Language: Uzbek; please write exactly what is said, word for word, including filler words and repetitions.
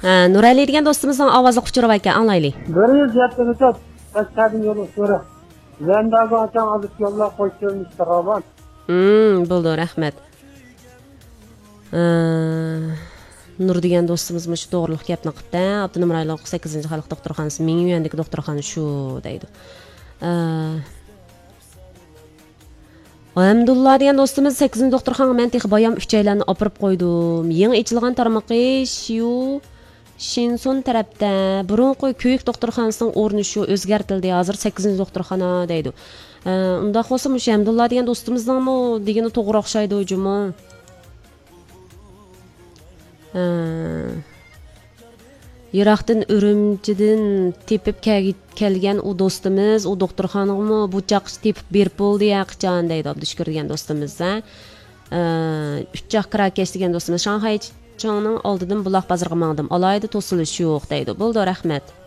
Ha, Nurali degan do'stimizning ovozi quchirib ekan, anglaylik. bir yuz yetmiş dört Kaçkadın yolu sonra. Zendaga açan alıp yolla koşturmuştur Raban. Hmm, bo'ldi, rahmat. Nur degan do'stimiz shu to'g'riliq gapni qildi. Abdunum rayonlik sakkizinchi xalq doktorxonasi, ming yondagi doktorxona shu deydi. Alhamdulillah degan do'stimiz sakkizinchi doktorxona men texi bayam uch oylarni opirib qo'ydim. Yangi ochilgan tarmoqi shu Shinson tarafda burunqi ko'yik doktorxonasining o'rni shu o'zgartirildi. Hozir sakkizinchi doktorxona deydi. Unda xo'sa mush Alhamdulillah degan do'stimizning degani to'g'ri o'xshaydi o'jimi. Yiroqdan Urumchidan tepib kelgan u do'stimiz, u doktorxonami bu chaqich tepib berib bo'ldi ya qachon deydi Abdushukur degan do'stimiz. uch chaq Kirakesh degan do'stimiz Shanxay changning oldidan buloq bozorga mangdim. Alayda to'silish yo'q deydi. Bo'ldi, rahmat.